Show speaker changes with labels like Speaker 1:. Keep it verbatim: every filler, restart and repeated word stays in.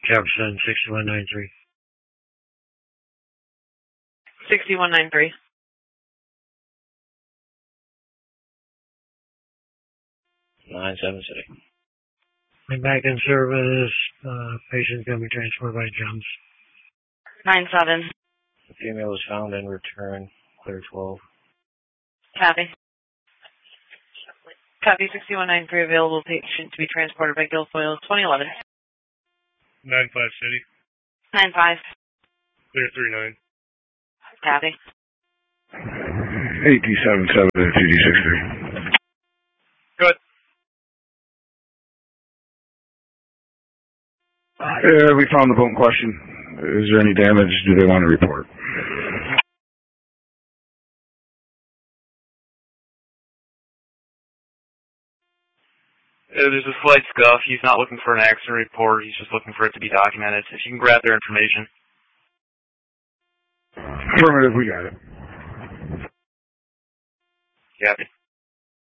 Speaker 1: Jefferson, sixty-one ninety-three.
Speaker 2: sixty-one ninety-three.
Speaker 3: nine seven City.
Speaker 1: I'm back in service. Uh, patient's going to be transported by jumps.
Speaker 2: nine seven.
Speaker 3: The female was found and returned. Clear twelve.
Speaker 2: Copy. Copy sixty-one ninety-three. Available patient to be transported by Guilfoyle twenty eleven.
Speaker 4: nine five City.
Speaker 2: nine five.
Speaker 4: Clear three nine.
Speaker 2: Copy.
Speaker 5: eight D seven seven to two D six three.
Speaker 4: Good.
Speaker 5: Yeah, we found the boat in question. Is there any damage? Do they want to report?
Speaker 6: Uh, there's a slight scuff. He's not looking for an accident report. He's just looking for it to be documented. If you can grab their information.
Speaker 5: Affirmative, we got it.
Speaker 6: Copy.